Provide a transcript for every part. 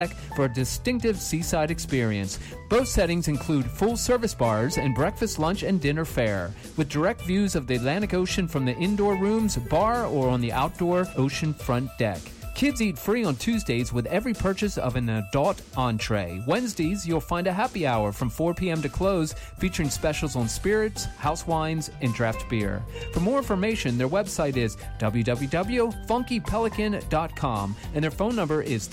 for a distinctive seaside experience. Both settings include full-service bars and breakfast, lunch, and dinner fare, with direct views of the Atlantic Ocean from the indoor rooms, bar, or on the outdoor ocean front deck. Kids eat free on Tuesdays with every purchase of an adult entree. Wednesdays, you'll find a happy hour from 4 p.m. to close, featuring specials on spirits, house wines, and draft beer. For more information, their website is www.funkypelican.com, and their phone number is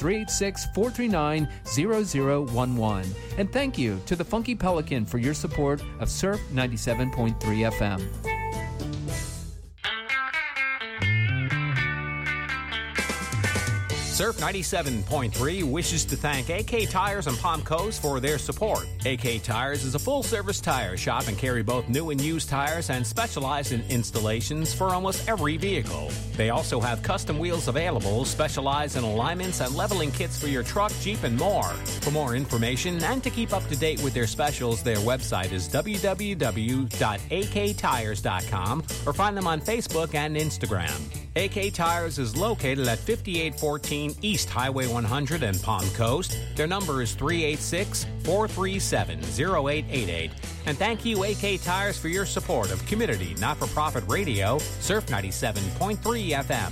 386-439-0011. And thank you to the Funky Pelican for your support of Surf 97.3 FM. Surf 97.3 wishes to thank AK Tires and Palm Coast for their support. AK Tires is a full-service tire shop and carry both new and used tires and specialize in installations for almost every vehicle. They also have custom wheels available, specialize in alignments and leveling kits for your truck, Jeep, and more. For more information and to keep up to date with their specials, their website is www.aktires.com or find them on Facebook and Instagram. AK Tires is located at 5814 East Highway 100 in Palm Coast. Their number is 386-437-0888. And thank you, AK Tires, for your support of community not-for-profit radio, Surf 97.3 FM.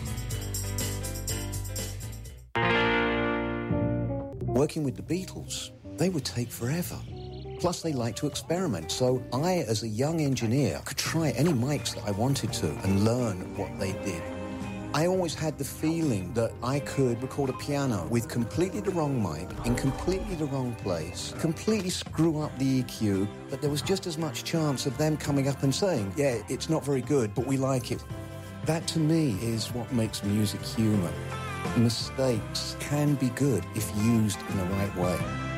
Working with the Beatles, they would take forever. Plus, they like to experiment, so I, as a young engineer, could try any mics that I wanted to and learn what they did. I always had the feeling that I could record a piano with completely the wrong mic, in completely the wrong place, completely screw up the EQ, but there was just as much chance of them coming up and saying, yeah, it's not very good, but we like it. That, to me, is what makes music human. Mistakes can be good if used in the right way.